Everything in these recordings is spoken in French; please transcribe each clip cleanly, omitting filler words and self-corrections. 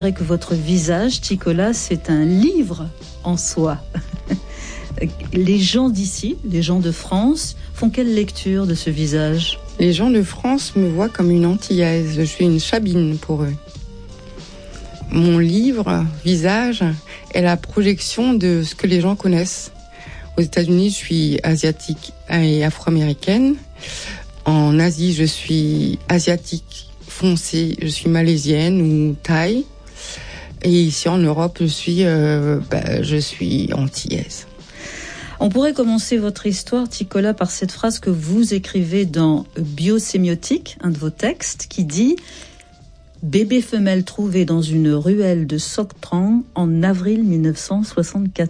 C'est vrai que votre visage, Ticola, c'est un livre en soi. Les gens d'ici, les gens de France, font quelle lecture de ce visage ? Les gens de France me voient comme une Antillaise. Je suis une Chabine pour eux. Mon livre, visage, est la projection de ce que les gens connaissent. Aux États-Unis, je suis asiatique et afro-américaine. En Asie, je suis asiatique foncée, je suis malaisienne ou thaï. Et ici en Europe, je suis antillaise. On pourrait commencer votre histoire, Ticola, par cette phrase que vous écrivez dans Biosémiotique, un de vos textes, qui dit « Bébé femelle trouvé dans une ruelle de Soc Trang en avril 1974 ».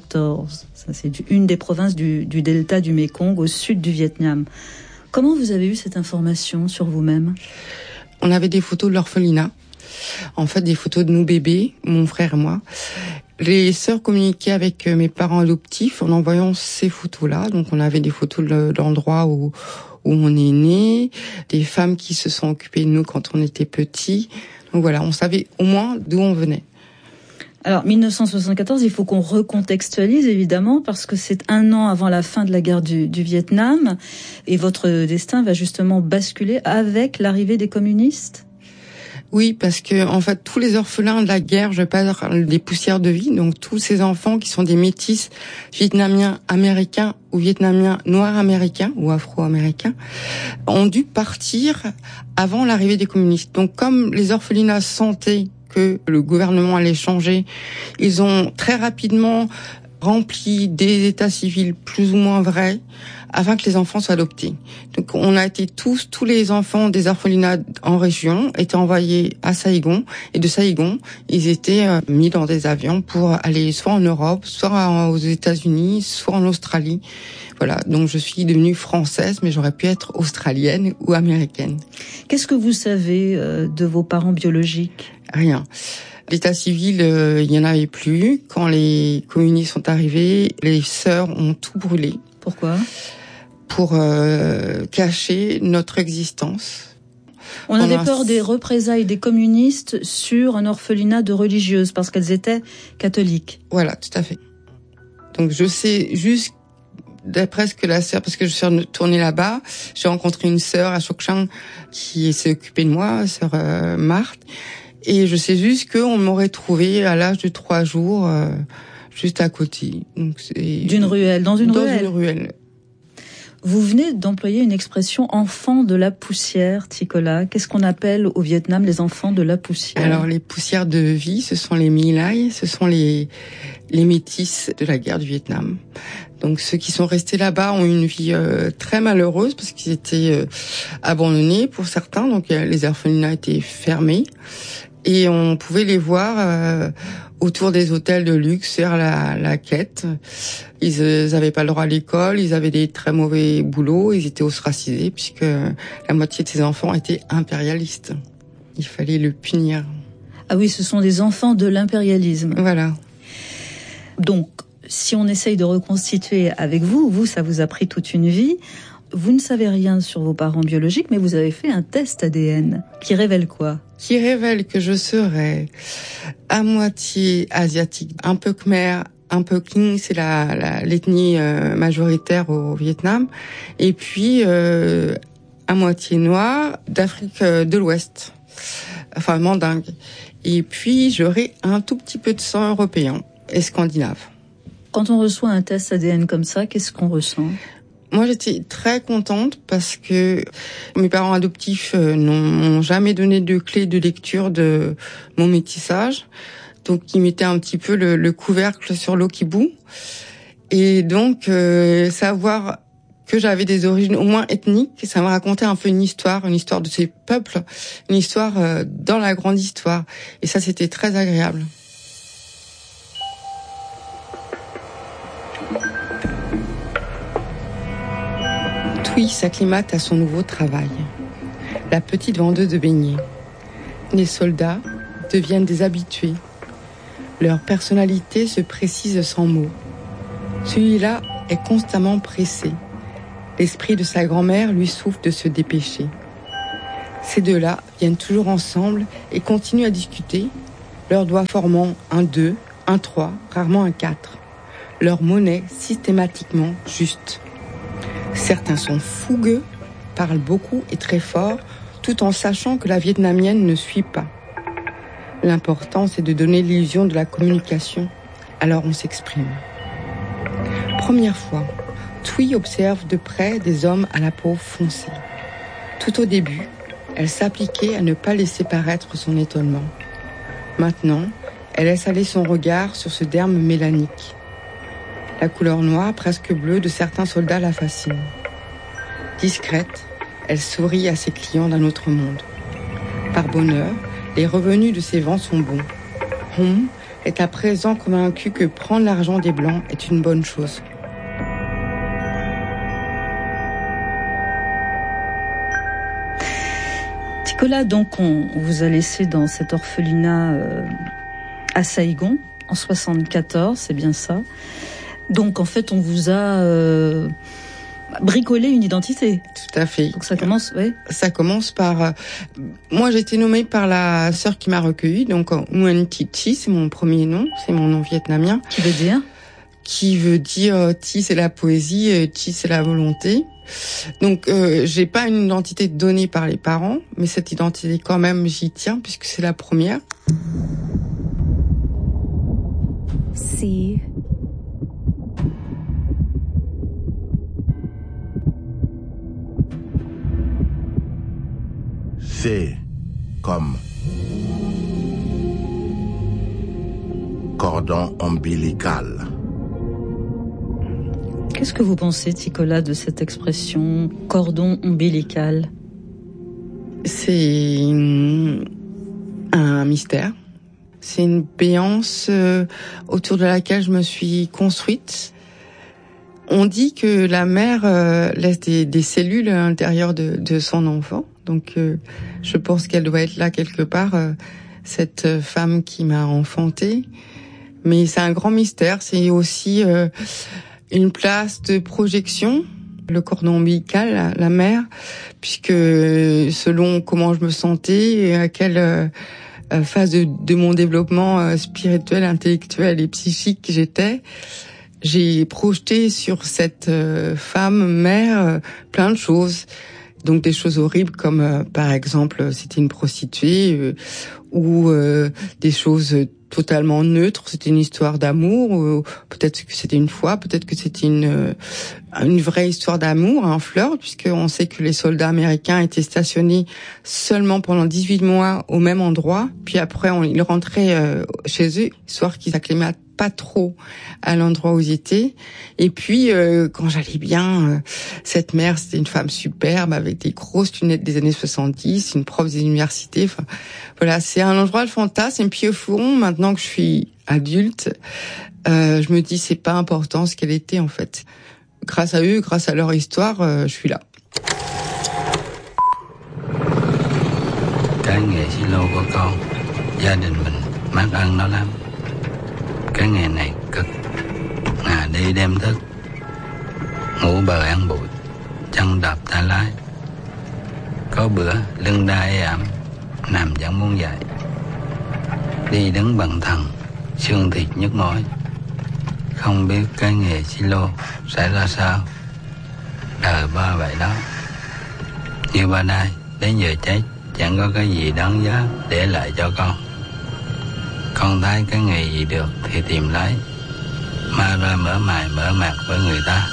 Ça, c'est une des provinces du delta du Mékong, au sud du Vietnam. Comment vous avez eu cette information sur vous-même ? On avait des photos de l'orphelinat. En fait, des photos de nous bébés, mon frère et moi. Les sœurs communiquaient avec mes parents adoptifs en envoyant ces photos-là. Donc, on avait des photos de l'endroit où on est né, des femmes qui se sont occupées de nous quand on était petits. Donc voilà, on savait au moins d'où on venait. Alors, 1974, il faut qu'on recontextualise, évidemment, parce que c'est un an avant la fin de la guerre du Vietnam, et votre destin va justement basculer avec l'arrivée des communistes ? Oui, parce que en fait, tous les orphelins de la guerre, je parle des poussières de vie, donc tous ces enfants qui sont des métis vietnamiens américains ou vietnamiens noirs américains ou afro-américains, ont dû partir avant l'arrivée des communistes. Donc comme les orphelinats sentaient que le gouvernement allait changer, ils ont très rapidement rempli des états civils plus ou moins vrais afin que les enfants soient adoptés. Donc on a été tous les enfants des orphelinats en région étaient envoyés à Saigon, et de Saigon, ils étaient mis dans des avions pour aller soit en Europe, soit aux États-Unis, soit en Australie. Voilà, donc je suis devenue française, mais j'aurais pu être australienne ou américaine. Qu'est-ce que vous savez de vos parents biologiques ? Rien. L'état civil, il y en avait plus. Quand les communistes sont arrivés, les sœurs ont tout brûlé. Pourquoi ? Pour cacher notre existence. On avait peur des représailles des communistes sur un orphelinat de religieuses parce qu'elles étaient catholiques. Voilà, tout à fait. Donc je sais juste d'après ce que la sœur, parce que je suis retournée là-bas, j'ai rencontré une sœur à Soc Trang qui s'est occupée de moi, sœur Marthe, et je sais juste qu'on m'aurait trouvée à l'âge de 3 jours, juste à côté. Donc d'une ruelle, dans une ruelle. Vous venez d'employer une expression « enfant de la poussière », Ticola. Qu'est-ce qu'on appelle au Vietnam les enfants de la poussière ? Alors, les poussières de vie, ce sont les My Lai, ce sont les métis de la guerre du Vietnam. Donc, ceux qui sont restés là-bas ont une vie très malheureuse parce qu'ils étaient abandonnés pour certains. Donc, les orphelinats étaient fermés. Et on pouvait les voir autour des hôtels de luxe faire la quête. Ils avaient pas le droit à l'école, ils avaient des très mauvais boulots, ils étaient ostracisés puisque la moitié de ces enfants étaient impérialistes. Il fallait le punir. Ah oui, ce sont des enfants de l'impérialisme. Voilà. Donc, si on essaye de reconstituer avec vous, ça vous a pris toute une vie. Vous ne savez rien sur vos parents biologiques, mais vous avez fait un test ADN qui révèle quoi ? Qui révèle que je serais à moitié asiatique, un peu khmer, un peu Kinh, c'est l'ethnie majoritaire au Vietnam, et puis à moitié noire d'Afrique de l'Ouest, enfin mandingue. Et puis j'aurais un tout petit peu de sang européen et scandinave. Quand on reçoit un test ADN comme ça, qu'est-ce qu'on ressent ? Moi, j'étais très contente parce que mes parents adoptifs n'ont jamais donné de clé de lecture de mon métissage. Donc, ils mettaient un petit peu le couvercle sur l'eau qui bout. Et donc, savoir que j'avais des origines au moins ethniques, ça m'a raconté un peu une histoire de ces peuples, une histoire dans la grande histoire. Et ça, c'était très agréable. Thuy s'acclimate à son nouveau travail. La petite vendeuse de beignets. Les soldats deviennent des habitués. Leur personnalité se précise sans mots. Celui-là est constamment pressé. L'esprit de sa grand-mère lui souffle de se dépêcher. Ces deux-là viennent toujours ensemble et continuent à discuter, leurs doigts formant un 2, un 3, rarement un 4. Leur monnaie systématiquement juste. Certains sont fougueux, parlent beaucoup et très fort, tout en sachant que la vietnamienne ne suit pas. L'important, c'est de donner l'illusion de la communication. Alors on s'exprime. Première fois, Thuy observe de près des hommes à la peau foncée. Tout au début, elle s'appliquait à ne pas laisser paraître son étonnement. Maintenant, elle laisse aller son regard sur ce derme mélanique. La couleur noire, presque bleue, de certains soldats la fascine. Discrète, elle sourit à ses clients d'un autre monde. Par bonheur, les revenus de ses ventes sont bons. Hong est à présent convaincu que prendre l'argent des Blancs est une bonne chose. Nicolas, donc on vous a laissé dans cet orphelinat à Saigon en 1974, c'est bien ça. Donc en fait on vous a bricolé une identité. Tout à fait. Donc ça commence, oui. Ça commence par... moi j'ai été nommée par la sœur qui m'a recueillie, donc Nguyen Thi Chi, c'est mon premier nom, c'est mon nom vietnamien. Qui veut dire ? Qui veut dire Thi c'est la poésie, Chi c'est la volonté. Donc j'ai pas une identité donnée par les parents, mais cette identité quand même j'y tiens puisque c'est la première. See. Fait comme cordon ombilical. Qu'est-ce que vous pensez, Nicolas, de cette expression cordon ombilical ? C'est un mystère. C'est une béance autour de laquelle je me suis construite. On dit que la mère laisse des cellules à l'intérieur de son enfant. Donc je pense qu'elle doit être là quelque part, cette femme qui m'a enfantée. Mais c'est un grand mystère. C'est aussi une place de projection, le cordon ombilical, la mère, puisque selon comment je me sentais et à quelle phase de mon développement spirituel, intellectuel et psychique j'étais, j'ai projeté sur cette femme mère plein de choses. Donc des choses horribles comme par exemple c'était une prostituée ou des choses totalement neutres, c'était une histoire d'amour, peut-être que c'était une fois, peut-être que c'était une vraie histoire d'amour, un flirt, puisqu'on sait que les soldats américains étaient stationnés seulement pendant 18 mois au même endroit, puis après ils rentraient chez eux, histoire qu'ils s'acclimatent pas trop à l'endroit où ils étaient. Et puis, quand j'allais bien, cette mère, c'était une femme superbe, avec des grosses lunettes des années 70, une prof des universités. Enfin, voilà, c'est un endroit de fantasme. Et puis au fond, maintenant que je suis adulte, je me dis, c'est pas important ce qu'elle était, en fait. Grâce à eux, grâce à leur histoire, je suis là. Cái nghề silo của con, gia đình mình mắc ân nó lắm. Cái nghề này cực, ngày đi đêm thức, ngủ bờ ăn bụi, chân đạp tay lái. Có bữa lưng đai ẩm, nằm chẳng muốn dậy. Đi đứng bằng thần, xương thịt nhức mỏi. Không biết cái nghề silo sẽ ra sao. Đời ba vậy đó. Như ba đây, đến giờ chết chẳng có cái gì đáng giá để lại cho con. Con thấy cái nghề gì được thì tìm lấy, ma ra mở mày mở mặt với người ta.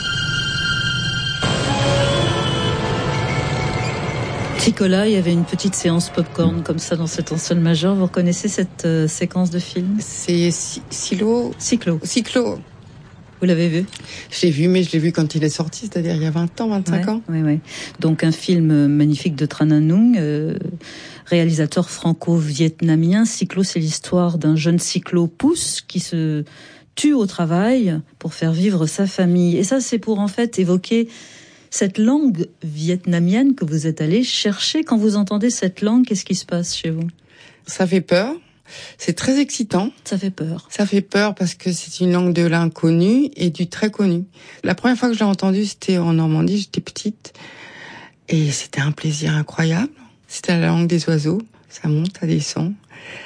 Nicolas, il y avait une petite séance popcorn comme ça dans cet ensemble majeur. Vous reconnaissez cette séquence de film ? C'est Cyclo. Vous l'avez vu ? Je l'ai vu, mais je l'ai vu quand il est sorti, c'est-à-dire il y a 20 ans, 25 ans. Oui. Donc un film magnifique de Tran Anh Nung, réalisateur franco-vietnamien. Cyclo, c'est l'histoire d'un jeune cyclo-pouce qui se tue au travail pour faire vivre sa famille. Et ça, c'est pour en fait évoquer cette langue vietnamienne que vous êtes allé chercher. Quand vous entendez cette langue, qu'est-ce qui se passe chez vous ? Ça fait peur. C'est très excitant. Ça fait peur. Ça fait peur parce que c'est une langue de l'inconnu et du très connu. La première fois que je l'ai entendue, c'était en Normandie, j'étais petite. Et c'était un plaisir incroyable. C'était la langue des oiseaux. Ça monte, ça descend.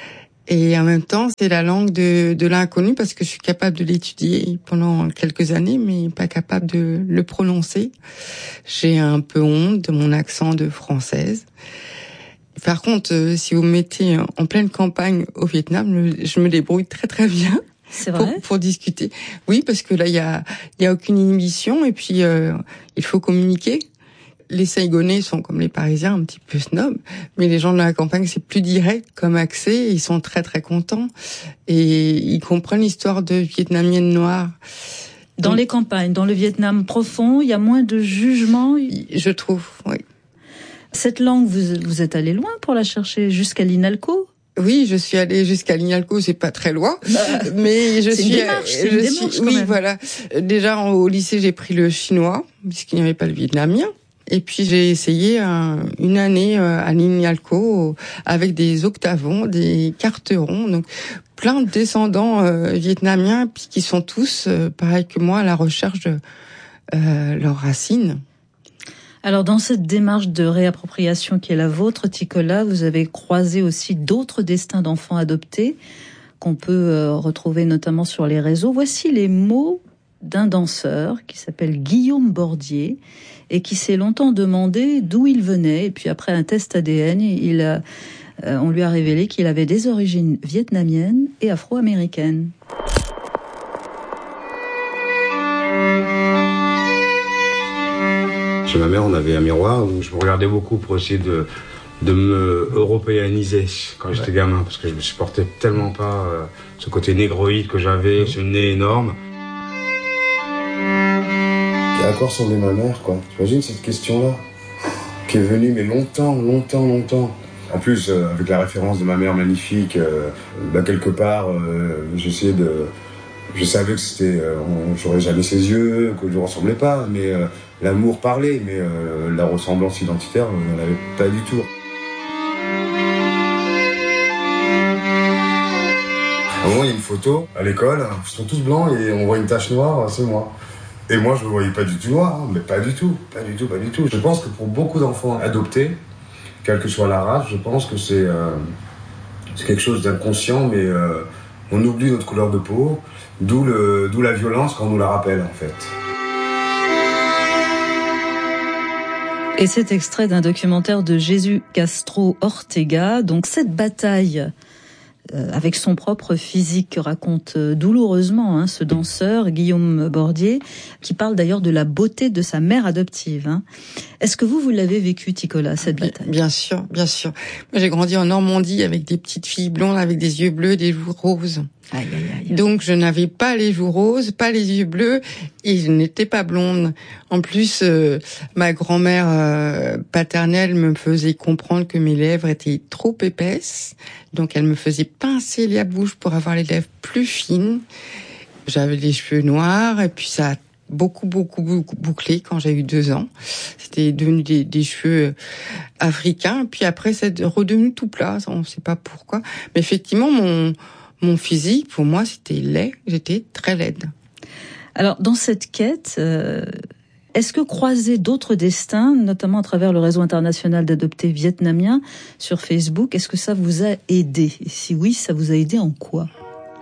Et en même temps, c'est la langue de l'inconnu parce que je suis capable de l'étudier pendant quelques années, mais pas capable de le prononcer. J'ai un peu honte de mon accent de française. Par contre, si vous me mettez en pleine campagne au Vietnam, je me débrouille très très bien. C'est vrai. Pour discuter. Oui, parce que là, il y a aucune inhibition et puis il faut communiquer. Les Saigonais sont comme les Parisiens, un petit peu snobs, mais les gens de la campagne, c'est plus direct comme accès. Ils sont très très contents et ils comprennent l'histoire de Vietnamiennes noires. Dans les campagnes, dans le Vietnam profond, il y a moins de jugement. Je trouve, oui. Cette langue, vous êtes allé loin pour la chercher, jusqu'à l'INALCO? Oui, je suis allée jusqu'à l'INALCO, c'est pas très loin, mais c'est une démarche quand oui, même. Voilà. Déjà au lycée, j'ai pris le chinois puisqu'il n'y avait pas le vietnamien. Et puis j'ai essayé une année à l'INALCO avec des octavons, des carterons, donc plein de descendants vietnamiens, puis qui sont tous, pareil que moi, à la recherche de leurs racines. Alors, dans cette démarche de réappropriation qui est la vôtre, Ticola, vous avez croisé aussi d'autres destins d'enfants adoptés qu'on peut retrouver notamment sur les réseaux. Voici les mots d'un danseur qui s'appelle Guillaume Bordier et qui s'est longtemps demandé d'où il venait. Et puis après un test ADN, on lui a révélé qu'il avait des origines vietnamiennes et afro-américaines. Chez ma mère, on avait un miroir où je me regardais beaucoup pour essayer de me européaniser quand j'étais gamin, parce que je ne supportais tellement pas ce côté négroïde que j'avais, ce nez énorme. À quoi ressemblait ma mère, quoi? T'imagines cette question-là qui est venue, mais longtemps. En plus, avec la référence de ma mère magnifique, quelque part, je savais que c'était, j'aurais jamais ses yeux, que je ne ressemblais pas, mais l'amour parlait, mais la ressemblance identitaire, je n'en avais pas du tout. À un moment, il y a une photo à l'école, ils sont tous blancs et on voit une tache noire, c'est moi. Et moi, je me voyais pas du tout noir, mais pas du tout. Je pense que pour beaucoup d'enfants adoptés, quelle que soit la race, je pense que c'est quelque chose d'inconscient, mais on oublie notre couleur de peau, d'où la violence quand on nous la rappelle, en fait. Et cet extrait d'un documentaire de Jesús Castro Ortega, donc cette bataille avec son propre physique que raconte douloureusement ce danseur Guillaume Bordier, qui parle d'ailleurs de la beauté de sa mère adoptive. Est-ce que vous l'avez vécu, Ticola, cette bataille? Bien sûr. Moi, j'ai grandi en Normandie avec des petites filles blondes avec des yeux bleus, des joues roses. Aïe. Donc je n'avais pas les joues roses, pas les yeux bleus, et je n'étais pas blonde. En plus, ma grand-mère paternelle me faisait comprendre que mes lèvres étaient trop épaisses, donc elle me faisait pincer la bouche pour avoir les lèvres plus fines. J'avais les cheveux noirs, et puis ça a beaucoup bouclé quand j'ai eu 2 ans. C'était devenu des cheveux africains, puis après c'est redevenu tout plat, on ne sait pas pourquoi. Mais effectivement, mon physique, pour moi, c'était laid. J'étais très laide. Alors, dans cette quête, est-ce que croiser d'autres destins, notamment à travers le réseau international d'adoptés vietnamiens sur Facebook, est-ce que ça vous a aidé? Et si oui, ça vous a aidé en quoi?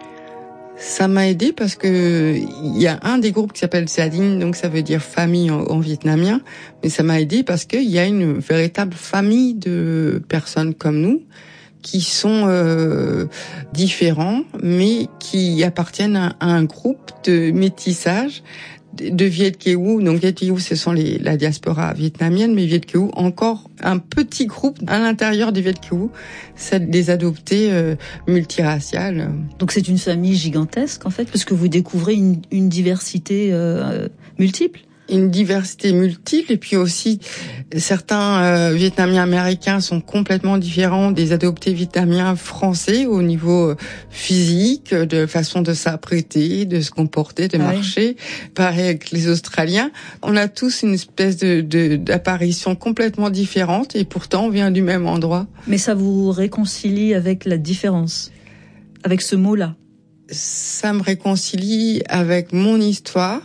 Ça m'a aidé parce que il y a un des groupes qui s'appelle Sadin, donc ça veut dire famille en vietnamien. Mais ça m'a aidé parce qu'il y a une véritable famille de personnes comme nous qui sont différents, mais qui appartiennent à un groupe de métissage de Viet Kieu. Donc Viet Kieu, ce sont la diaspora vietnamienne, mais Viet Kieu, encore un petit groupe à l'intérieur des Viet Kieu, c'est des adoptés multiraciales. Donc c'est une famille gigantesque, en fait, parce que vous découvrez une diversité multiple. Une diversité multiple, et puis aussi certains Vietnamiens américains sont complètement différents des adoptés vietnamiens français au niveau physique, de façon de s'apprêter, de se comporter, de marcher. Pareil avec les Australiens. On a tous une espèce d'apparition complètement différente, et pourtant on vient du même endroit. Mais ça vous réconcilie avec la différence, avec ce mot-là? Ça me réconcilie avec mon histoire.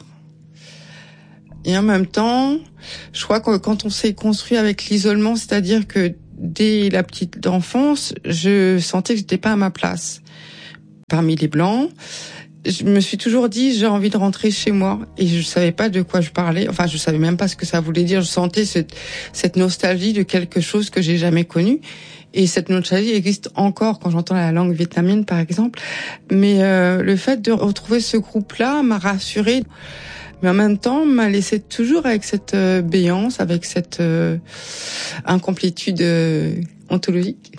Et en même temps, je crois que quand on s'est construit avec l'isolement, c'est-à-dire que dès la petite enfance, je sentais que j'étais pas à ma place parmi les Blancs. Je me suis toujours dit, j'ai envie de rentrer chez moi. Et je savais pas de quoi je parlais. Enfin, je savais même pas ce que ça voulait dire. Je sentais cette nostalgie de quelque chose que j'ai jamais connu. Et cette nostalgie existe encore quand j'entends la langue vietnamienne, par exemple. Mais le fait de retrouver ce groupe-là m'a rassurée. Mais en même temps, m'a laissé toujours avec cette béance, avec cette incomplétude ontologique.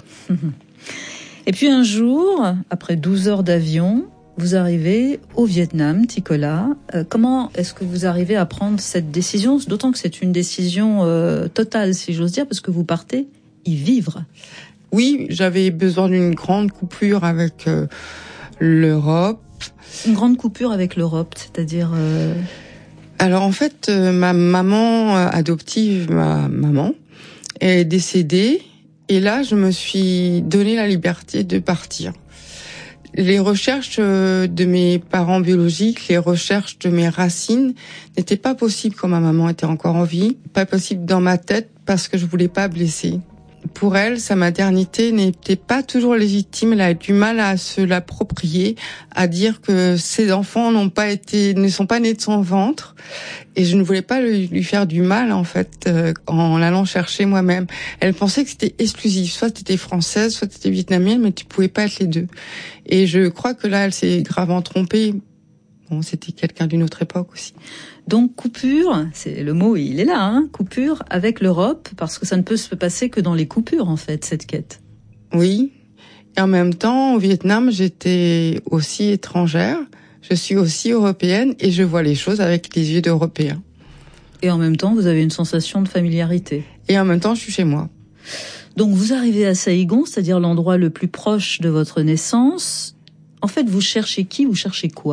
Et puis un jour, après 12 heures d'avion, vous arrivez au Vietnam, Ticola. Comment est-ce que vous arrivez à prendre cette décision ? D'autant que c'est une décision totale, si j'ose dire, parce que vous partez y vivre. Oui, j'avais besoin d'une grande coupure avec l'Europe. Une grande coupure avec l'Europe, c'est-à-dire... Alors en fait, ma maman adoptive, ma maman, est décédée. Et là, je me suis donné la liberté de partir. Les recherches de mes parents biologiques, les recherches de mes racines n'étaient pas possibles quand ma maman était encore en vie. Pas possible dans ma tête parce que je voulais pas blesser. Pour elle, sa maternité n'était pas toujours légitime. Elle a eu du mal à se l'approprier, à dire que ses enfants ne sont pas nés de son ventre. Et je ne voulais pas lui faire du mal, en fait, en l'allant chercher moi-même. Elle pensait que c'était exclusif. Soit t'étais française, soit t'étais vietnamienne, mais tu pouvais pas être les deux. Et je crois que là, elle s'est gravement trompée. Bon, c'était quelqu'un d'une autre époque aussi. Donc coupure, c'est le mot, il est là, hein, coupure avec l'Europe, parce que ça ne peut se passer que dans les coupures, en fait, cette quête. Oui. Et en même temps, au Vietnam, j'étais aussi étrangère. Je suis aussi européenne et je vois les choses avec les yeux d'Européens. Et en même temps, vous avez une sensation de familiarité. Et en même temps, je suis chez moi. Donc vous arrivez à Saigon, c'est-à-dire l'endroit le plus proche de votre naissance. En fait, vous cherchez qui ? Vous cherchez quoi ?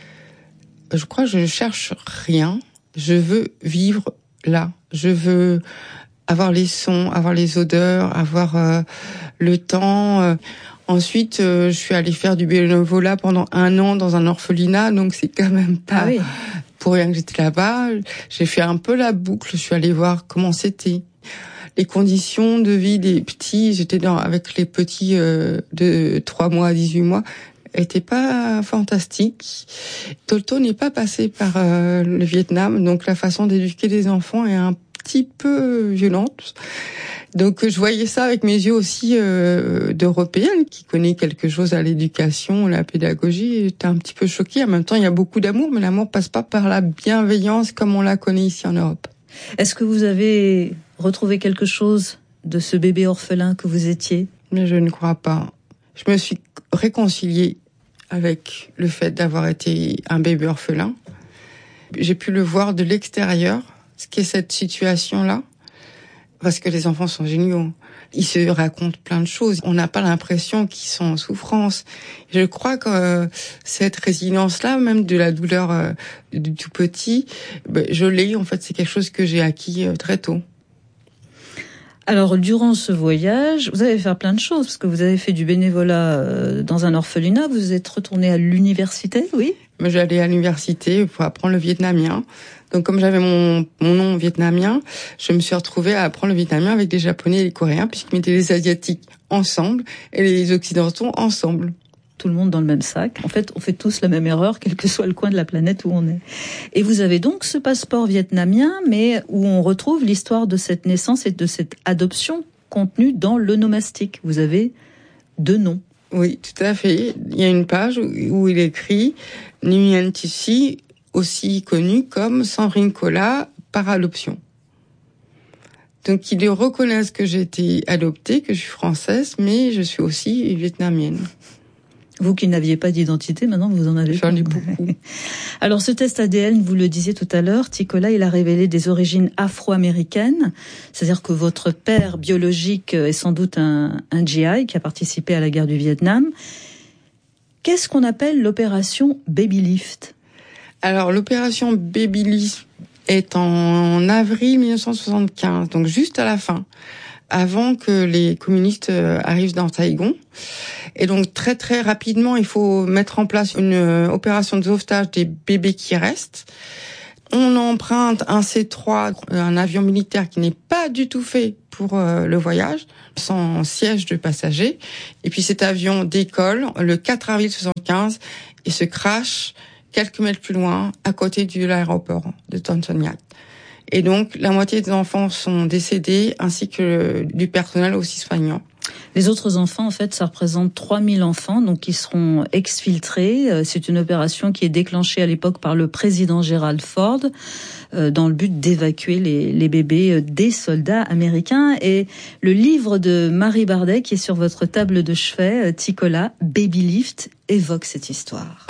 Je crois que je ne cherche rien. Je veux vivre là. Je veux avoir les sons, avoir les odeurs, avoir le temps. Ensuite, je suis allée faire du bénévolat pendant 1 an dans un orphelinat, donc c'est quand même pas pour rien que j'étais là-bas. J'ai fait un peu la boucle. Je suis allée voir comment c'était. Les conditions de vie des petits, j'étais avec les petits de 3 mois à 18 mois, était pas fantastique. Tolto n'est pas passé par le Vietnam, donc la façon d'éduquer les enfants est un petit peu violente. Donc je voyais ça avec mes yeux aussi d'Européenne qui connaît quelque chose à l'éducation, la pédagogie. J'étais un petit peu choquée. En même temps, il y a beaucoup d'amour, mais l'amour passe pas par la bienveillance comme on la connaît ici en Europe. Est-ce que vous avez retrouvé quelque chose de ce bébé orphelin que vous étiez ? Mais je ne crois pas. Je me suis réconciliée avec le fait d'avoir été un bébé orphelin. J'ai pu le voir de l'extérieur, ce qu'est cette situation-là, parce que les enfants sont géniaux. Ils se racontent plein de choses. On n'a pas l'impression qu'ils sont en souffrance. Je crois que cette résilience-là, même de la douleur du tout petit, je l'ai. En fait, c'est quelque chose que j'ai acquis très tôt. Alors, durant ce voyage, vous avez fait plein de choses, parce que vous avez fait du bénévolat dans un orphelinat, vous êtes retourné à l'université, oui ? J'allais à l'université pour apprendre le vietnamien. Donc, comme j'avais mon nom vietnamien, je me suis retrouvée à apprendre le vietnamien avec des Japonais et les Coréens, puisqu'ils mettaient les Asiatiques ensemble et les Occidentaux ensemble. Tout le monde dans le même sac. En fait, on fait tous la même erreur, quel que soit le coin de la planète où on est. Et vous avez donc ce passeport vietnamien, mais où on retrouve l'histoire de cette naissance et de cette adoption contenue dans l'onomastique. Vous avez 2 noms. Oui, tout à fait. Il y a une page où il écrit Nguyen Thi Si, aussi connu comme Sanrinkola par adoption. Donc ils reconnaissent que j'ai été adoptée, que je suis française, mais je suis aussi vietnamienne. Vous qui n'aviez pas d'identité, maintenant vous en avez. J'en ai beaucoup. Alors ce test ADN, vous le disiez tout à l'heure, Ticola, il a révélé des origines afro-américaines. C'est-à-dire que votre père biologique est sans doute un GI qui a participé à la guerre du Vietnam. Qu'est-ce qu'on appelle l'opération Baby Lift ? Alors l'opération Baby Lift est en avril 1975, donc juste à la fin, avant que les communistes arrivent dans Saigon. Et donc très très rapidement, il faut mettre en place une opération de sauvetage des bébés qui restent. On emprunte un C3, un avion militaire qui n'est pas du tout fait pour le voyage, sans siège de passagers. Et puis cet avion décolle le 4 avril 1975 et se crache quelques mètres plus loin, à côté de l'aéroport de Tanzania. Et donc, la moitié des enfants sont décédés, ainsi que du personnel aussi soignant. Les autres enfants, en fait, ça représente 3000 enfants, donc qui seront exfiltrés. C'est une opération qui est déclenchée à l'époque par le président Gerald Ford, dans le but d'évacuer les bébés des soldats américains. Et le livre de Marie Bardet, qui est sur votre table de chevet, Ticola, Baby Lift, évoque cette histoire.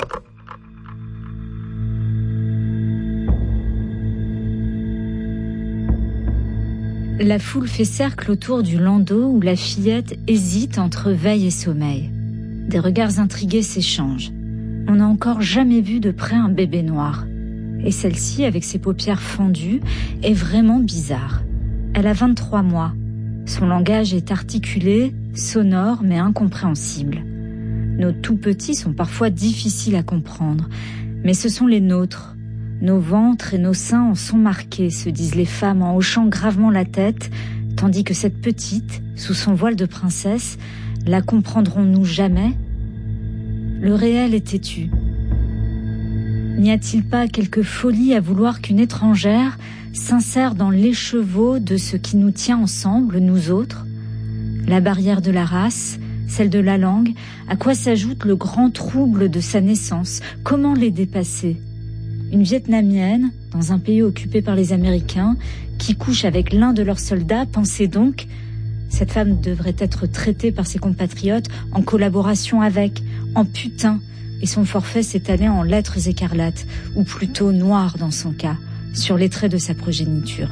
La foule fait cercle autour du landau où la fillette hésite entre veille et sommeil. Des regards intrigués s'échangent. On n'a encore jamais vu de près un bébé noir. Et celle-ci, avec ses paupières fendues, est vraiment bizarre. Elle a 23 mois. Son langage est articulé, sonore mais incompréhensible. Nos tout petits sont parfois difficiles à comprendre, mais ce sont les nôtres. Nos ventres et nos seins en sont marqués, se disent les femmes en hochant gravement la tête, tandis que cette petite, sous son voile de princesse, la comprendrons-nous jamais ? Le réel est têtu. N'y a-t-il pas quelque folie à vouloir qu'une étrangère s'insère dans l'écheveau de ce qui nous tient ensemble, nous autres ? La barrière de la race, celle de la langue, à quoi s'ajoute le grand trouble de sa naissance ? Comment les dépasser ? Une Vietnamienne, dans un pays occupé par les Américains, qui couche avec l'un de leurs soldats, pensez donc, cette femme devrait être traitée par ses compatriotes en collaboration avec, en putain, et son forfait s'étalait en lettres écarlates, ou plutôt noires dans son cas, sur les traits de sa progéniture.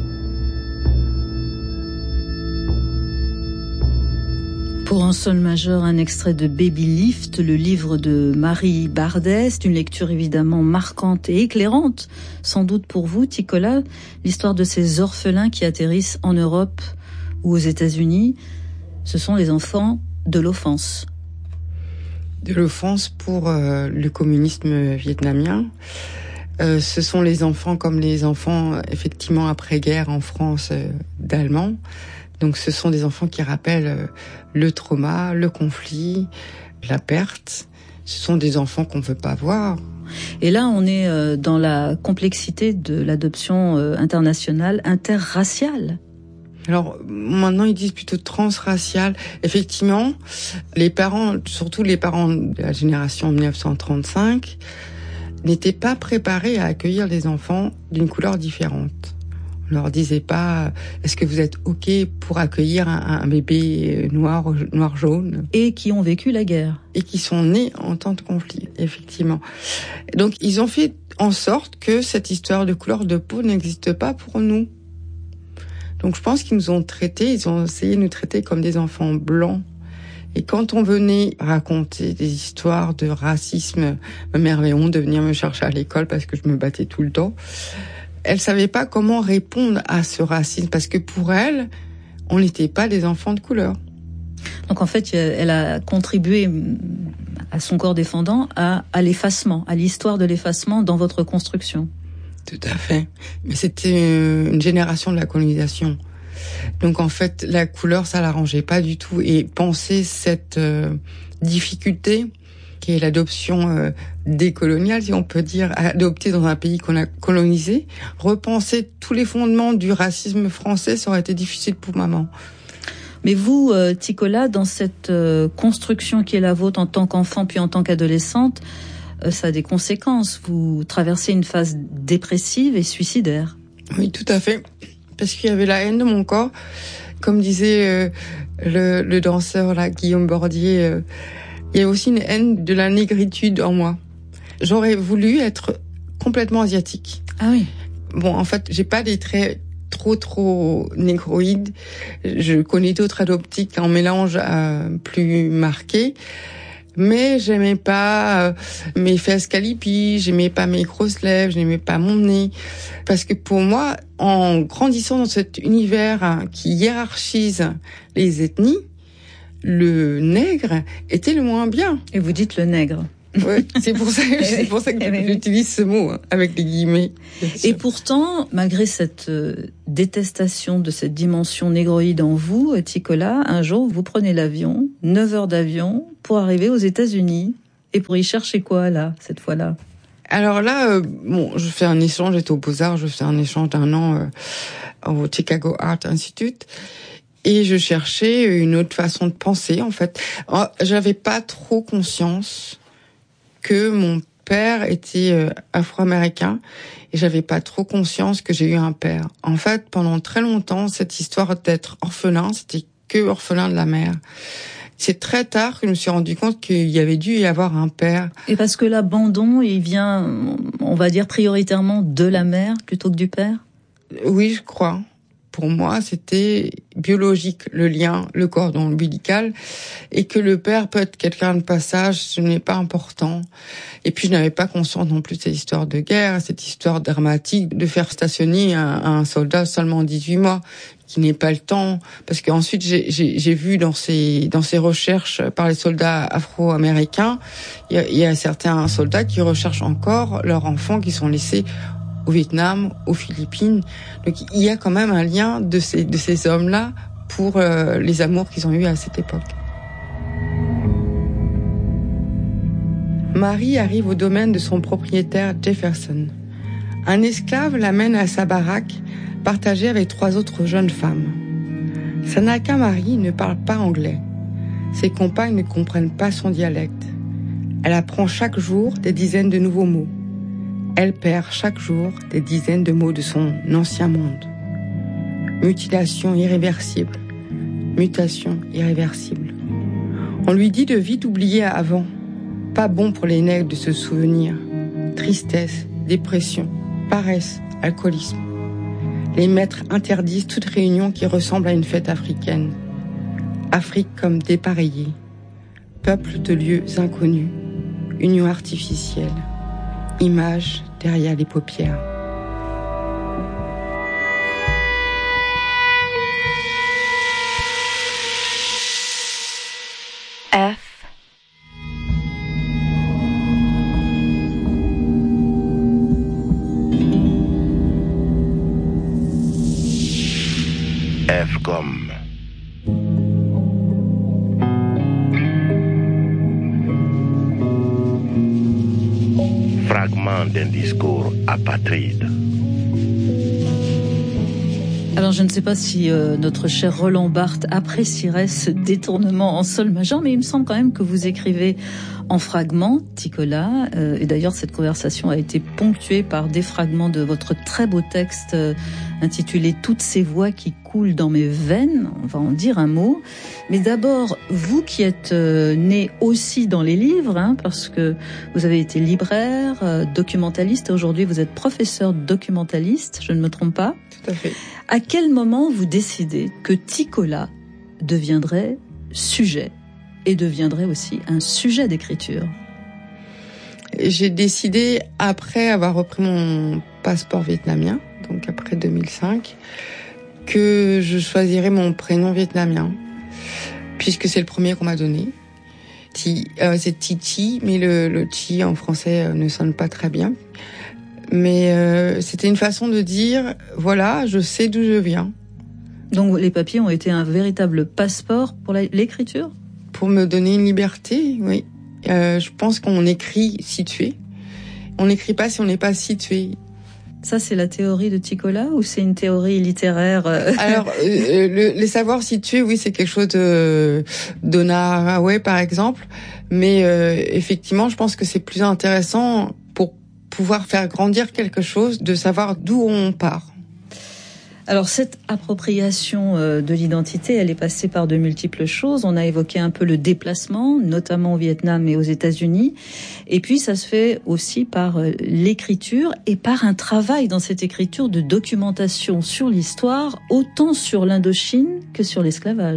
Pour un sol majeur, un extrait de Baby Lift, le livre de Marie Bardet. C'est une lecture évidemment marquante et éclairante, sans doute pour vous, Ticola, l'histoire de ces orphelins qui atterrissent en Europe ou aux États-Unis. Ce sont les enfants de l'offense. De l'offense pour le communisme vietnamien. Ce sont les enfants comme les enfants, effectivement, après-guerre en France, d'Allemands. Donc ce sont des enfants qui rappellent le trauma, le conflit, la perte. Ce sont des enfants qu'on ne veut pas voir. Et là, on est dans la complexité de l'adoption internationale interraciale. Alors maintenant, ils disent plutôt transraciale. Effectivement, les parents, surtout les parents de la génération 1935, n'étaient pas préparés à accueillir des enfants d'une couleur différente. On leur disait pas, est-ce que vous êtes OK pour accueillir un bébé noir-jaune ? Et qui ont vécu la guerre. Et qui sont nés en temps de conflit, effectivement. Donc, ils ont fait en sorte que cette histoire de couleur de peau n'existe pas pour nous. Donc, je pense qu'ils nous ont traités, ils ont essayé de nous traiter comme des enfants blancs. Et quand on venait raconter des histoires de racisme, ma mère avait honte de venir me chercher à l'école parce que je me battais tout le temps. Elle savait pas comment répondre à ce racisme parce que pour elle, on n'était pas des enfants de couleur. Donc en fait, elle a contribué à son corps défendant à l'effacement, à l'histoire de l'effacement dans votre construction. Tout à fait. Mais c'était une génération de la colonisation. Donc en fait, la couleur, ça l'arrangeait pas du tout. Et penser cette difficulté qui est l'adoption décoloniale, si on peut dire, adoptée dans un pays qu'on a colonisé, repenser tous les fondements du racisme français, ça aurait été difficile pour maman. Mais vous, Ticola, dans cette construction qui est la vôtre en tant qu'enfant puis en tant qu'adolescente, ça a des conséquences. Vous traversez une phase dépressive et suicidaire. Oui, tout à fait. Parce qu'il y avait la haine de mon corps. Comme disait le danseur là, Guillaume Bordier, il y a aussi une haine de la négritude en moi. J'aurais voulu être complètement asiatique. Ah oui. Bon, en fait, j'ai pas des traits trop négroïdes. Je connais d'autres adoptiques en mélange plus marqués. Mais j'aimais pas mes fesses calipies, j'aimais pas mes grosses lèvres, j'aimais pas mon nez. Parce que pour moi, en grandissant dans cet univers qui hiérarchise les ethnies, le nègre était le moins bien. Et vous dites le nègre. Ouais, c'est pour ça que j'utilise ce mot, avec des guillemets. Et pourtant, malgré cette détestation de cette dimension négroïde en vous, Ticola, un jour, vous prenez l'avion, 9 heures d'avion, pour arriver aux États-Unis. Et pour y chercher quoi, là, cette fois-là? Alors là, je fais un échange, j'étais au Beaux-Arts, je fais un échange d'1 an au Chicago Art Institute. Et je cherchais une autre façon de penser, en fait. J'avais pas trop conscience que mon père était afro-américain et j'avais pas trop conscience que j'ai eu un père. En fait, pendant très longtemps, cette histoire d'être orphelin, c'était que orphelin de la mère. C'est très tard que je me suis rendu compte qu'il y avait dû y avoir un père. Et parce que l'abandon, il vient, on va dire, prioritairement de la mère plutôt que du père? Oui, je crois. Pour moi, c'était biologique, le lien, le cordon ombilical, et que le père peut être quelqu'un de passage, ce n'est pas important. Et puis, je n'avais pas conscience non plus de cette histoire de guerre, cette histoire dramatique de faire stationner un soldat seulement 18 mois, qui n'est pas le temps, parce qu'ensuite, j'ai vu dans ces recherches par les soldats afro-américains, il y a certains soldats qui recherchent encore leurs enfants qui sont laissés au Vietnam, aux Philippines. Donc il y a quand même un lien de ces hommes-là pour les amours qu'ils ont eus à cette époque. Marie arrive au domaine de son propriétaire Jefferson. Un esclave l'amène à sa baraque, partagée avec 3 autres jeunes femmes. Sanaka Marie ne parle pas anglais. Ses compagnes ne comprennent pas son dialecte. Elle apprend chaque jour des dizaines de nouveaux mots. Elle perd chaque jour des dizaines de mots de son ancien monde. Mutilation irréversible. Mutation irréversible. On lui dit de vite oublier avant. Pas bon pour les nègres de se souvenir. Tristesse, dépression, paresse, alcoolisme. Les maîtres interdisent toute réunion qui ressemble à une fête africaine. Afrique comme dépareillée. Peuple de lieux inconnus. Union artificielle. Image derrière les paupières. F. F comme fragment d'un discours apatride. Alors je ne sais pas si notre cher Roland Barthes apprécierait ce détournement en sol majeur, mais il me semble quand même que vous écrivez en fragments, Ticola, et d'ailleurs cette conversation a été ponctuée par des fragments de votre très beau texte intitulé « Toutes ces voix qui coulent dans mes veines », on va en dire un mot. Mais d'abord, vous qui êtes né aussi dans les livres, parce que vous avez été libraire, documentaliste, et aujourd'hui vous êtes professeur documentaliste, je ne me trompe pas? Tout à fait. À quel moment vous décidez que Ticola deviendrait sujet et deviendrait aussi un sujet d'écriture? J'ai décidé, après avoir repris mon passeport vietnamien, donc après 2005, que je choisirais mon prénom vietnamien, puisque c'est le premier qu'on m'a donné. C'est Titi, mais le Chi en français ne sonne pas très bien. Mais c'était une façon de dire, voilà, je sais d'où je viens. Donc les papiers ont été un véritable passeport pour l'écriture ? Pour me donner une liberté, oui. Je pense qu'on écrit situé. On n'écrit pas si on n'est pas situé. Ça, c'est la théorie de Ticola ou c'est une théorie littéraire Alors, les savoirs situés, oui, c'est quelque chose de Donna Haraway, par exemple. Mais effectivement, je pense que c'est plus intéressant pour pouvoir faire grandir quelque chose, de savoir d'où on part. Alors cette appropriation de l'identité, elle est passée par de multiples choses. On a évoqué un peu le déplacement, notamment au Vietnam et aux États-Unis. Et puis ça se fait aussi par l'écriture et par un travail dans cette écriture de documentation sur l'histoire, autant sur l'Indochine que sur l'esclavage.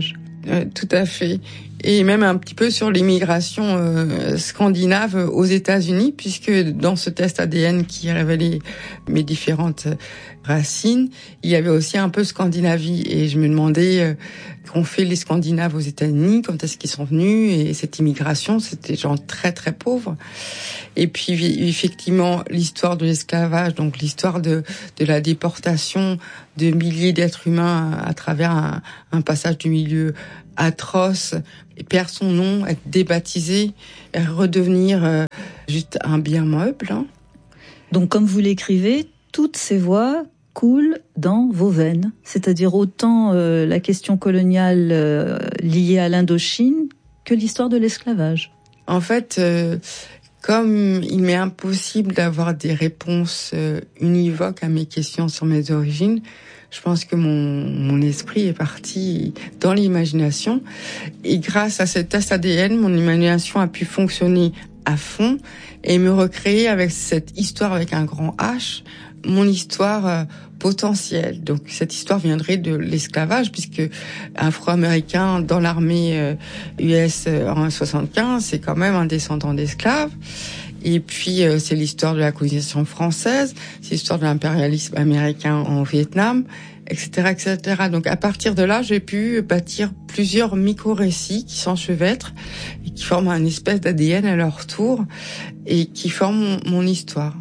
Tout à fait. Et même un petit peu sur l'immigration scandinave aux États-Unis, puisque dans ce test ADN qui révélait mes différentes racines, il y avait aussi un peu Scandinavie. Et je me demandais qu'ont fait les Scandinaves aux États-Unis, quand est-ce qu'ils sont venus, et cette immigration, c'était des gens très très pauvres. Et puis effectivement, l'histoire de l'esclavage, donc l'histoire de la déportation de milliers d'êtres humains à travers un passage du milieu atroce, perdre son nom, être débaptisé, redevenir juste un bien meuble. Hein. Donc comme vous l'écrivez, toutes ces voix coulent dans vos veines, c'est-à-dire autant la question coloniale liée à l'Indochine que l'histoire de l'esclavage. En fait, comme il m'est impossible d'avoir des réponses univoques à mes questions sur mes origines, je pense que mon esprit est parti dans l'imagination. Et grâce à ce test ADN, mon imagination a pu fonctionner à fond et me recréer avec cette histoire avec un grand H, mon histoire potentielle. Donc cette histoire viendrait de l'esclavage, puisque afro-américain dans l'armée US en 75, c'est quand même un descendant d'esclaves. Et puis c'est l'histoire de la colonisation française, c'est l'histoire de l'impérialisme américain en Vietnam, etc., etc. Donc à partir de là, j'ai pu bâtir plusieurs micro-récits qui s'enchevêtrent et qui forment un espèce d'ADN à leur tour et qui forment mon histoire.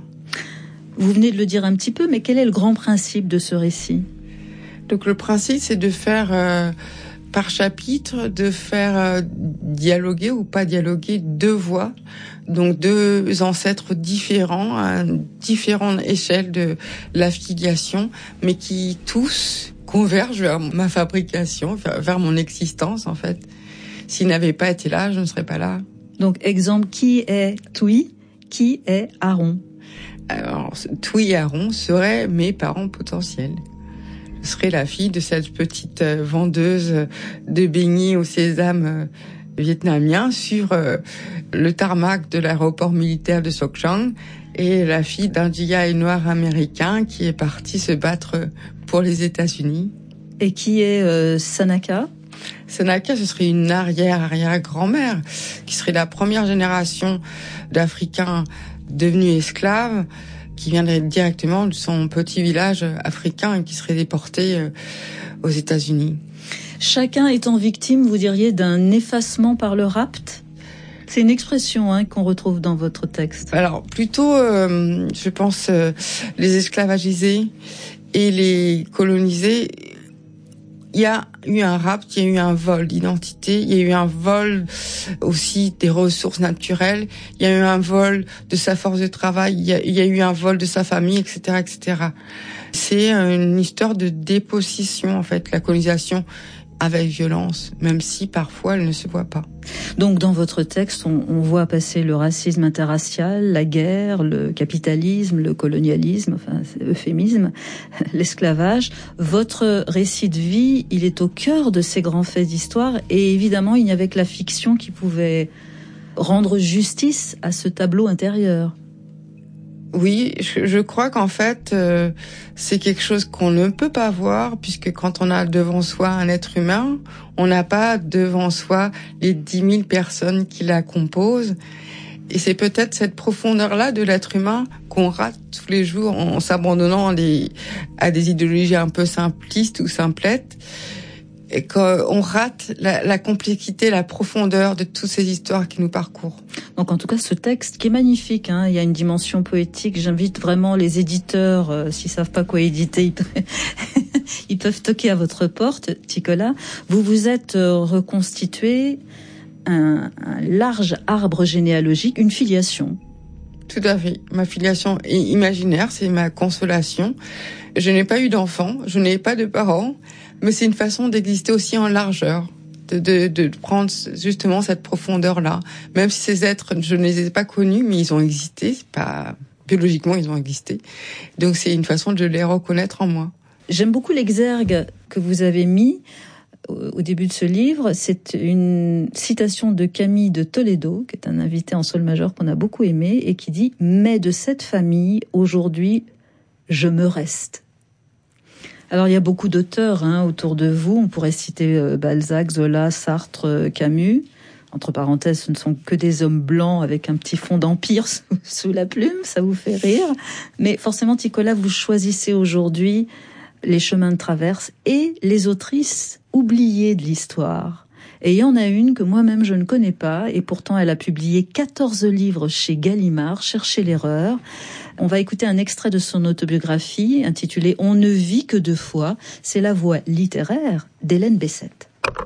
Vous venez de le dire un petit peu, mais quel est le grand principe de ce récit ? Donc le principe, c'est de faire par chapitre, de faire dialoguer ou pas dialoguer deux voix, donc deux ancêtres différents, à différentes échelles de l'affiliation, mais qui tous convergent vers ma fabrication, vers mon existence en fait. S'ils n'avaient pas été là, je ne serais pas là. Donc exemple, qui est Tui, qui est Aaron ? Alors, Tui et Aaron seraient mes parents potentiels. Je serais la fille de cette petite vendeuse de beignets au sésame vietnamien sur le tarmac de l'aéroport militaire de Sok Chang, et la fille d'un GI noir américain qui est parti se battre pour les États-Unis. Et qui est Sanaka ? Sanaka, ce serait une arrière-grand-mère, qui serait la première génération d'Africains devenus esclaves, qui viendrait directement de son petit village africain et qui serait déporté aux États-Unis. Chacun étant victime, vous diriez, d'un effacement par le rapt ? C'est une expression qu'on retrouve dans votre texte. Alors, plutôt, je pense, les esclavagisés et les colonisés, il y a eu un rapt, il y a eu un vol d'identité, il y a eu un vol aussi des ressources naturelles, il y a eu un vol de sa force de travail, il y a eu un vol de sa famille, etc., etc. C'est une histoire de dépossession, en fait, la colonisation avec violence, même si parfois elle ne se voit pas. Donc dans votre texte, on voit passer le racisme interracial, la guerre, le capitalisme, le colonialisme, enfin euphémisme, l'esclavage. Votre récit de vie, il est au cœur de ces grands faits d'histoire, et évidemment il n'y avait que la fiction qui pouvait rendre justice à ce tableau intérieur. Oui, je crois qu'en fait, c'est quelque chose qu'on ne peut pas voir, puisque quand on a devant soi un être humain, on n'a pas devant soi les 10 000 personnes qui la composent. Et c'est peut-être cette profondeur-là de l'être humain qu'on rate tous les jours en s'abandonnant à des idéologies un peu simplistes ou simplettes. Et qu'on rate la complexité, la profondeur de toutes ces histoires qui nous parcourent. Donc en tout cas, ce texte qui est magnifique, il y a une dimension poétique. J'invite vraiment les éditeurs, s'ils savent pas quoi éditer, ils peuvent toquer à votre porte, Ticola. Vous vous êtes reconstitué un large arbre généalogique, une filiation. Tout à fait. Ma filiation est imaginaire, c'est ma consolation. Je n'ai pas eu d'enfant, je n'ai pas de parents, mais c'est une façon d'exister aussi en largeur, de prendre justement cette profondeur-là. Même si ces êtres, je ne les ai pas connus, mais ils ont existé, pas biologiquement, ils ont existé. Donc c'est une façon de les reconnaître en moi. J'aime beaucoup l'exergue que vous avez mis au début de ce livre. C'est une citation de Camille de Toledo, qui est un invité en sol majeur qu'on a beaucoup aimé, et qui dit « Mais de cette famille, aujourd'hui, je me reste ». Alors il y a beaucoup d'auteurs autour de vous. On pourrait citer Balzac, Zola, Sartre, Camus. Entre parenthèses, ce ne sont que des hommes blancs avec un petit fond d'empire sous la plume, ça vous fait rire. Mais forcément, Ticola, vous choisissez aujourd'hui les chemins de traverse et les autrices oubliées de l'histoire. Et il y en a une que moi-même je ne connais pas, et pourtant elle a publié 14 livres chez Gallimard, Cherchez l'erreur. On va écouter un extrait de son autobiographie intitulée « On ne vit que deux fois ». C'est la voix littéraire d'Hélène Bessette.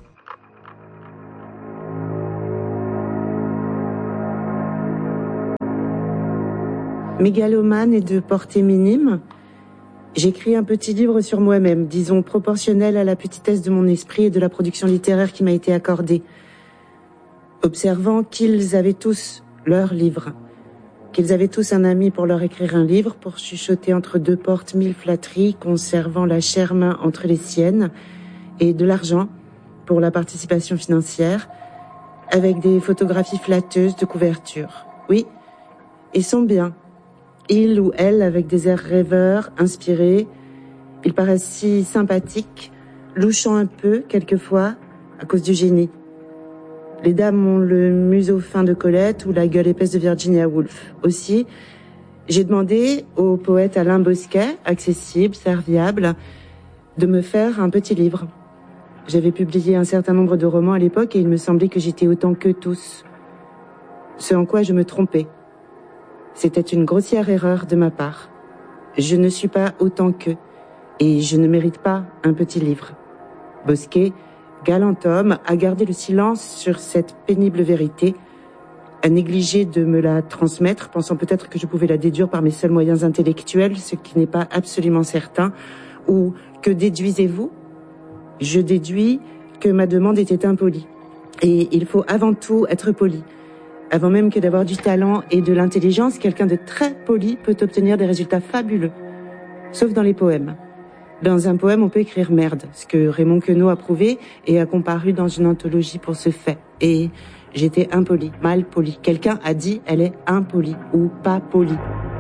Mégalomane et de portée minime, j'écris un petit livre sur moi-même, disons proportionnel à la petitesse de mon esprit et de la production littéraire qui m'a été accordée. Observant qu'ils avaient tous leur livre, qu'ils avaient tous un ami pour leur écrire un livre, pour chuchoter entre deux portes 1000 flatteries, conservant la chère main entre les siennes, et de l'argent pour la participation financière, avec des photographies flatteuses de couverture. Oui, ils sont bien. Il ou elle avec des airs rêveurs, inspirés. Ils paraissent si sympathiques, louchant un peu, quelquefois, à cause du génie. Les dames ont le museau fin de Colette ou la gueule épaisse de Virginia Woolf. Aussi, j'ai demandé au poète Alain Bosquet, accessible, serviable, de me faire un petit livre. J'avais publié un certain nombre de romans à l'époque et il me semblait que j'étais autant qu'eux tous. Ce en quoi je me trompais. C'était une grossière erreur de ma part. Je ne suis pas autant qu'eux, et je ne mérite pas un petit livre. Bosquet, galant homme, a gardé le silence sur cette pénible vérité, a négligé de me la transmettre, pensant peut-être que je pouvais la déduire par mes seuls moyens intellectuels, ce qui n'est pas absolument certain. Ou que déduisez-vous ? Je déduis que ma demande était impolie. Et il faut avant tout être poli. Avant même que d'avoir du talent et de l'intelligence, quelqu'un de très poli peut obtenir des résultats fabuleux. Sauf dans les poèmes. Dans un poème, on peut écrire merde, ce que Raymond Queneau a prouvé et a comparu dans une anthologie pour ce fait. Et j'étais impolie, mal polie. Quelqu'un a dit elle est impolie ou pas polie.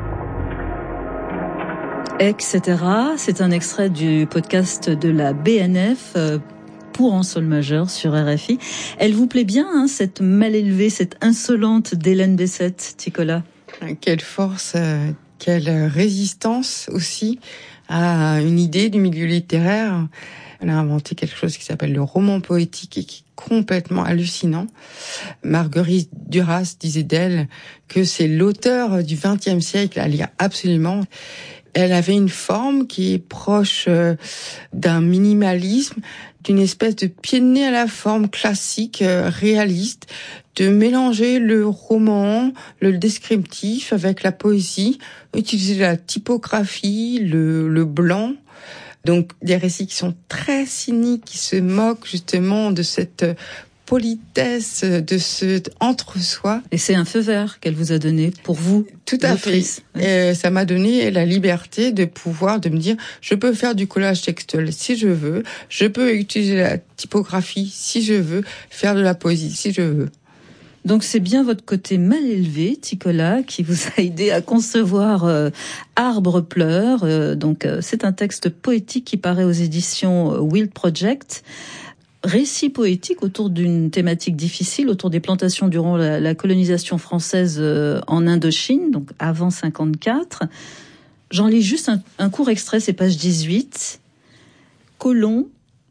Etc. C'est un extrait du podcast de la BNF pour en sol majeur sur RFI. Elle vous plaît bien, cette mal élevée, cette insolente d'Hélène Bessette, Ticola? Quelle force, quelle résistance aussi à une idée du milieu littéraire. Elle a inventé quelque chose qui s'appelle le roman poétique et qui est complètement hallucinant. Marguerite Duras disait d'elle que c'est l'auteur du XXe siècle à lire absolument. Elle avait une forme qui est proche d'un minimalisme, d'une espèce de pied de nez à la forme classique, réaliste, de mélanger le roman, le descriptif avec la poésie, utiliser la typographie, le blanc. Donc des récits qui sont très cyniques, qui se moquent justement de cette politesse, de ce entre-soi. Et c'est un feu vert qu'elle vous a donné pour vous. Tout à fait. Et ça m'a donné la liberté de me dire, je peux faire du collage textuel si je veux, je peux utiliser la typographie si je veux, faire de la poésie si je veux. Donc c'est bien votre côté mal élevé, Ticola, qui vous a aidé à concevoir Arbre pleure. Donc c'est un texte poétique qui paraît aux éditions Wild Project. Récit poétique autour d'une thématique difficile, autour des plantations durant la colonisation française en Indochine, donc avant 54. J'en lis juste un court extrait, c'est page 18. Colon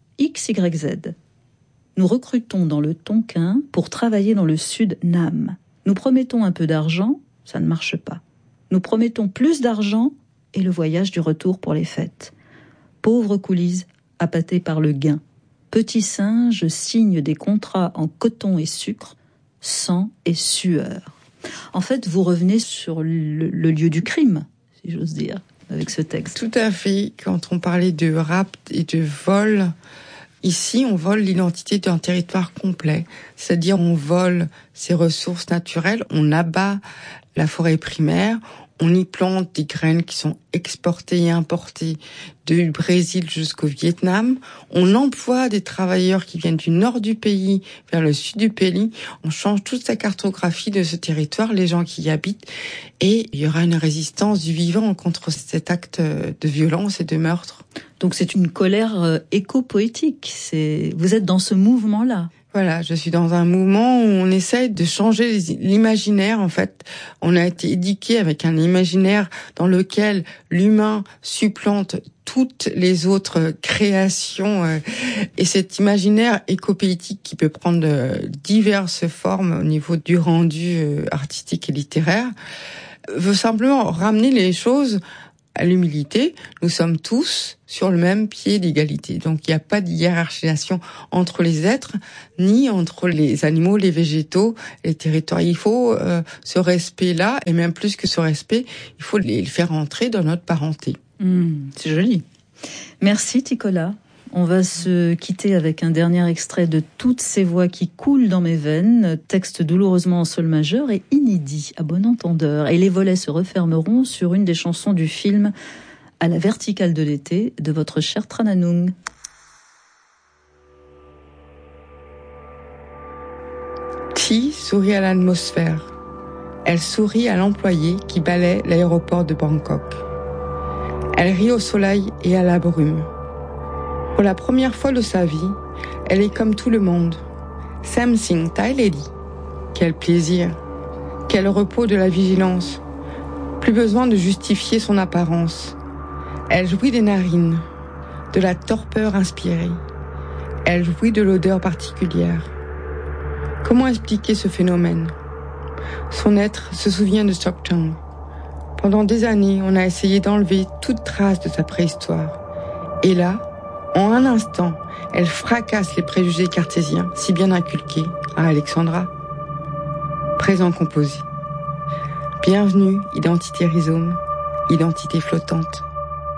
XYZ. Nous recrutons dans le Tonkin pour travailler dans le sud Nam. Nous promettons un peu d'argent, ça ne marche pas. Nous promettons plus d'argent et le voyage du retour pour les fêtes. Pauvre coulise, appâtée par le gain. Petit singe signe des contrats en coton et sucre, sang et sueur. En fait, vous revenez sur le lieu du crime, si j'ose dire, avec ce texte. Tout à fait. Quand on parlait de rapt et de vol, ici, on vole l'identité d'un territoire complet. C'est-à-dire, on vole ses ressources naturelles, on abat la forêt primaire, on y plante des graines qui sont exportées et importées du Brésil jusqu'au Vietnam. On emploie des travailleurs qui viennent du nord du pays vers le sud du pays. On change toute la cartographie de ce territoire, les gens qui y habitent. Et il y aura une résistance du vivant contre cet acte de violence et de meurtre. Donc c'est une colère éco-poétique. Vous êtes dans ce mouvement-là. Voilà, je suis dans un mouvement où on essaye de changer l'imaginaire. En fait, on a été éduqué avec un imaginaire dans lequel l'humain supplante toutes les autres créations. Et cet imaginaire éco-poétique qui peut prendre diverses formes au niveau du rendu artistique et littéraire veut simplement ramener les choses à l'humilité. Nous sommes tous sur le même pied d'égalité. Donc il n'y a pas de hiérarchisation entre les êtres, ni entre les animaux, les végétaux, les territoires. Il faut ce respect-là, et même plus que ce respect, il faut le faire entrer dans notre parenté. C'est joli. Merci Ticola. On va se quitter avec un dernier extrait de Toutes ces voix qui coulent dans mes veines, texte douloureusement en sol majeur et inédit à bon entendeur. Et les volets se refermeront sur une des chansons du film À la verticale de l'été de votre cher Trananung. Chi sourit à l'atmosphère. Elle sourit à l'employé qui balaie l'aéroport de Bangkok. Elle rit au soleil et à la brume. Pour la première fois de sa vie, elle est comme tout le monde. Samsing Thai Lady. Quel plaisir. Quel repos de la vigilance. Plus besoin de justifier son apparence. Elle jouit des narines, de la torpeur inspirée. Elle jouit de l'odeur particulière. Comment expliquer ce phénomène? Son être se souvient de Stockton. Pendant des années, on a essayé d'enlever toute trace de sa préhistoire. Et là, en un instant, elle fracasse les préjugés cartésiens si bien inculqués à Alexandra. Présent composé. Bienvenue, identité rhizome, identité flottante.